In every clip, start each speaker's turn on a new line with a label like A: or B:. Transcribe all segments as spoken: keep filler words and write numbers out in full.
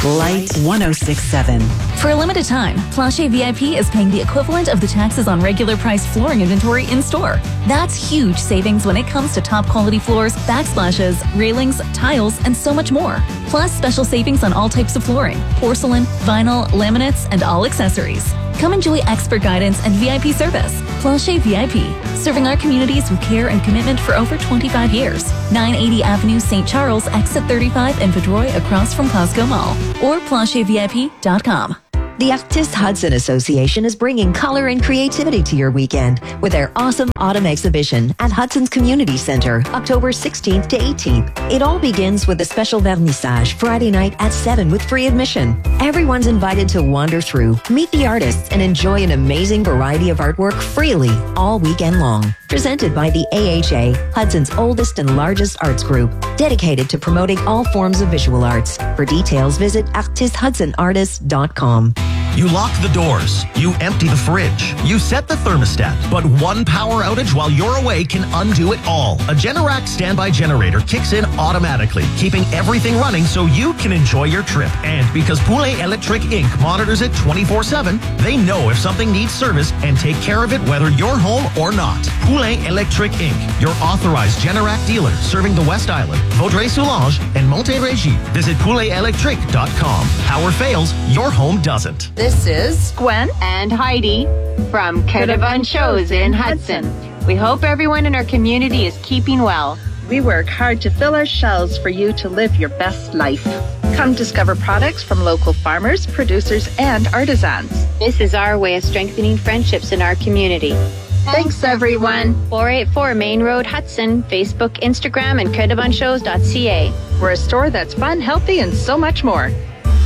A: Light one oh six point seven.
B: For a limited time, Plancher V I P is paying the equivalent of the taxes on regular price flooring inventory in-store. That's huge savings when it comes to top quality floors, backsplashes, railings, tiles, and so much more. Plus special savings on all types of flooring, porcelain, vinyl, laminates, and all accessories. Come enjoy expert guidance and V I P service. Plancher V I P, serving our communities with care and commitment for over twenty-five years. nine eighty Avenue, Saint Charles, exit thirty-five in Vaudreuil, across from Costco Mall. Or plancher v i p dot com.
C: The Artistes Hudson Association is bringing color and creativity to your weekend with their awesome autumn exhibition at Hudson's Community Center, October sixteenth to eighteenth. It all begins with a special vernissage Friday night at seven with free admission. Everyone's invited to wander through, meet the artists, and enjoy an amazing variety of artwork freely all weekend long. Presented by the A H A, Hudson's oldest and largest arts group, dedicated to promoting all forms of visual arts. For details, visit artiste hudson artist dot com.
D: You lock the doors. You empty the fridge. You set the thermostat. But one power outage while you're away can undo it all. A Generac standby generator kicks in automatically, keeping everything running so you can enjoy your trip. And because Poulet Electric Incorporated monitors it twenty-four seven, they know if something needs service and take care of it whether you're home or not. Poulet Electric Incorporated, your authorized Generac dealer serving the West Island, Vaudreuil-Soulanges, and Montérégie. Visit poulet electric dot com. Power fails, your home doesn't.
E: This is Gwen and Heidi from Coeur d'Alene Shows in Hudson. We hope everyone in our community is keeping well.
F: We work hard to fill our shelves for you to live your best life. Come discover products from local farmers, producers, and artisans.
E: This is our way of strengthening friendships in our community. Thanks, everyone. four eighty-four Main Road, Hudson. Facebook, Instagram, and coeur d'alene shows dot c a.
F: We're a store that's fun, healthy, and so much more.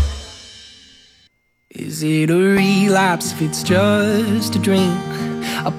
G: Is it a relapse if it's just a drink? A